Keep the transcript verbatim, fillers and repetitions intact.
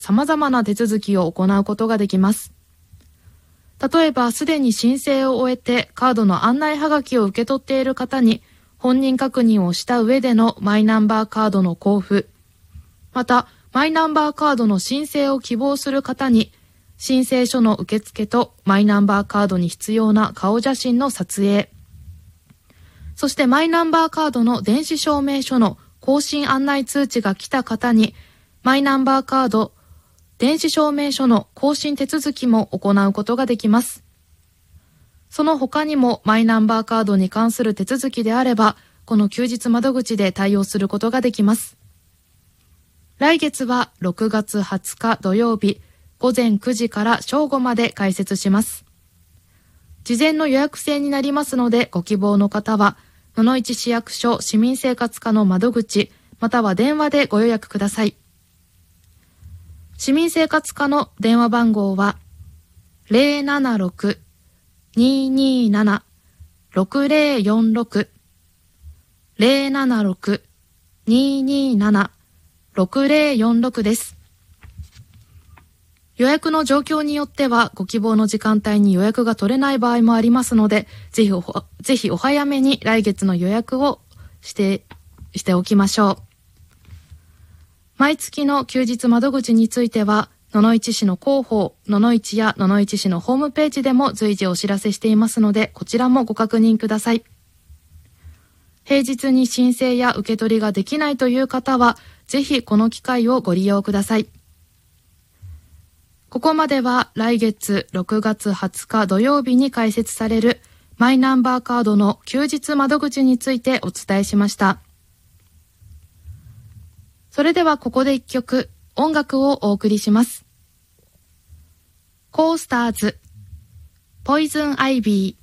様々な手続きを行うことができます。例えば、すでに申請を終えてカードの案内はがきを受け取っている方に本人確認をした上でのマイナンバーカードの交付、また、マイナンバーカードの申請を希望する方に申請書の受付とマイナンバーカードに必要な顔写真の撮影、そしてマイナンバーカードの電子証明書の更新案内通知が来た方にマイナンバーカード電子証明書の更新手続きも行うことができます。その他にもマイナンバーカードに関する手続きであれば、この休日窓口で対応することができます。来月はろくがつはつか土曜日、午前くじから正午まで開設します。事前の予約制になりますので、ご希望の方は、野々市市役所市民生活課の窓口、または電話でご予約ください。市民生活課の電話番号は ゼロななろく にーにーなな ろくゼロよんろく ゼロななろく にーにーなな ろくゼロよんろくです。予約の状況によってはご希望の時間帯に予約が取れない場合もありますので、ぜひお、ぜひお早めに来月の予約をして、しておきましょう。毎月の休日窓口については、野々市市の広報、野々市や野々市市のホームページでも随時お知らせしていますので、こちらもご確認ください。平日に申請や受け取りができないという方は、ぜひこの機会をご利用ください。ここまでは来月ろくがつはつか土曜日に開設されるマイナンバーカードの休日窓口についてお伝えしました。それではここで一曲音楽をお送りします。コースターズ、ポイズンアイビー。